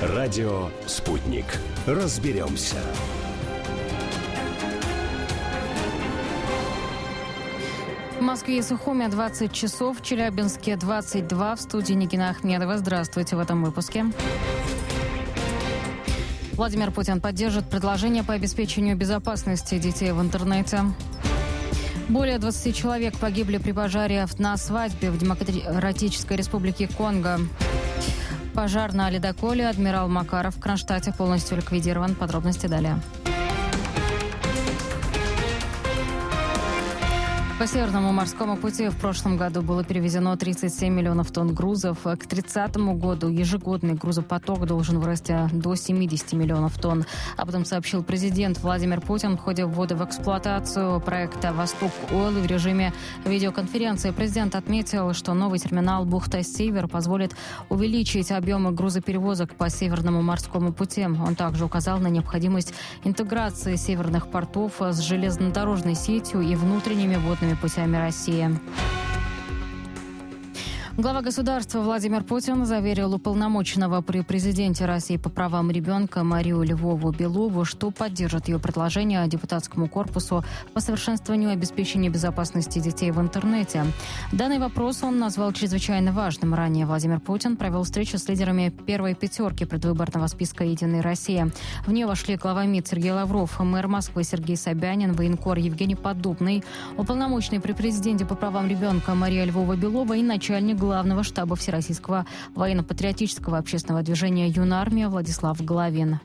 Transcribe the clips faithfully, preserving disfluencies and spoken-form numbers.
Радио «Спутник». Разберемся. В Москве и Сухуме двадцать часов, в Челябинске двадцать два. В студии Нигина Ахмедова. Здравствуйте в этом выпуске. Владимир Путин поддержит предложение по обеспечению безопасности детей в интернете. Более двадцати человек погибли при пожаре на свадьбе в Демократической Республике Конго. Пожар на ледоколе «Адмирал Макаров» в Кронштадте полностью ликвидирован. Подробности далее. По Северному морскому пути в прошлом году было перевезено тридцать семь миллионов тонн грузов. К тридцатому году ежегодный грузопоток должен вырасти до семидесяти миллионов тонн. Об этом сообщил президент Владимир Путин в ходе ввода в эксплуатацию проекта «Восток Ойл» в режиме видеоконференции. Президент отметил, что новый терминал «Бухта-Север» позволит увеличить объемы грузоперевозок по Северному морскому пути. Он также указал на необходимость интеграции северных портов с железнодорожной сетью и внутренними водными путями России. Глава государства Владимир Путин заверил уполномоченного при президенте России по правам ребенка Марию Львову-Белову, что поддержит ее предложение депутатскому корпусу по совершенствованию обеспечения безопасности детей в интернете. Данный вопрос он назвал чрезвычайно важным. Ранее Владимир Путин провел встречу с лидерами первой пятерки предвыборного списка «Единой России». В нее вошли глава МИД Сергей Лавров, мэр Москвы Сергей Собянин, военкор Евгений Поддубный, уполномоченный при президенте по правам ребенка Мария Львова-Белова и начальник главного штаба Всероссийского военно-патриотического общественного движения «Юная армия» Владислав Головин.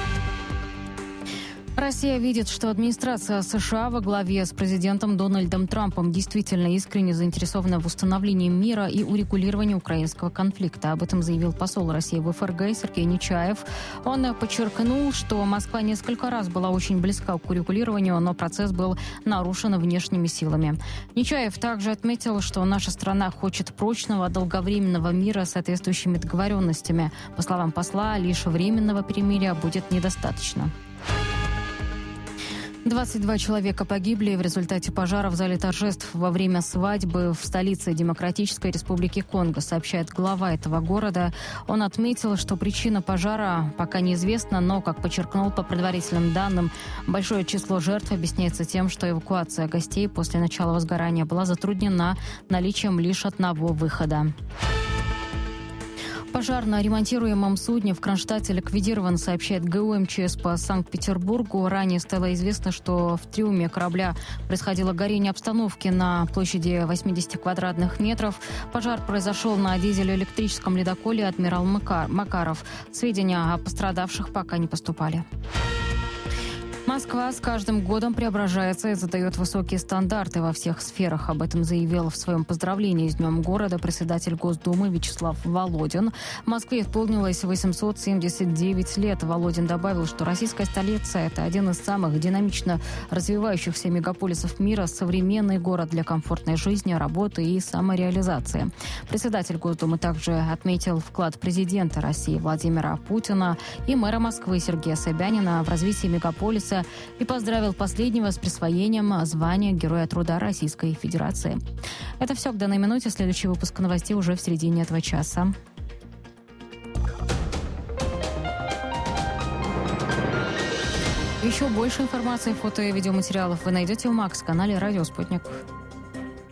Россия видит, что администрация США во главе с президентом Дональдом Трампом действительно искренне заинтересована в установлении мира и урегулировании украинского конфликта. Об этом заявил посол России в ФРГ Сергей Нечаев. Он подчеркнул, что Москва несколько раз была очень близка к урегулированию, но процесс был нарушен внешними силами. Нечаев также отметил, что наша страна хочет прочного, долговременного мира с соответствующими договоренностями. По словам посла, лишь временного перемирия будет недостаточно. двадцать два человека погибли в результате пожара в зале торжеств во время свадьбы в столице Демократической Республики Конго, сообщает глава этого города. Он отметил, что причина пожара пока неизвестна, но, как подчеркнул, по предварительным данным, большое число жертв объясняется тем, что эвакуация гостей после начала возгорания была затруднена наличием лишь одного выхода. Пожар на ремонтируемом судне в Кронштадте ликвидирован, сообщает ГУ МЧС по Санкт-Петербургу. Ранее стало известно, что в трюме корабля происходило горение обстановки на площади восемьдесят квадратных метров. Пожар произошел на дизель-электрическом ледоколе «Адмирал Макаров». Сведения о пострадавших пока не поступали. Москва с каждым годом преображается и задает высокие стандарты во всех сферах. Об этом заявил в своем поздравлении с Днем города председатель Госдумы Вячеслав Володин. В Москве исполнилось восемьсот семьдесят девять лет. Володин добавил, что российская столица – это один из самых динамично развивающихся мегаполисов мира, современный город для комфортной жизни, работы и самореализации. Председатель Госдумы также отметил вклад президента России Владимира Путина и мэра Москвы Сергея Собянина в развитие мегаполиса и поздравил последнего с присвоением звания Героя труда Российской Федерации. Это все к данной минуте. Следующий выпуск новостей уже в середине этого часа. Еще больше информации, фото и видеоматериалов вы найдете в Макс-канале «Радио Спутник».